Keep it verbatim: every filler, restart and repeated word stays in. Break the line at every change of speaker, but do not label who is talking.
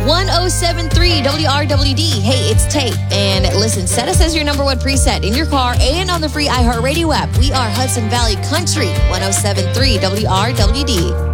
one oh seven point three W R W D. Hey, it's Tate. And listen, set us as your number one preset in your car and on the free iHeartRadio app. We are Hudson Valley Country, one oh seven point three W R W D.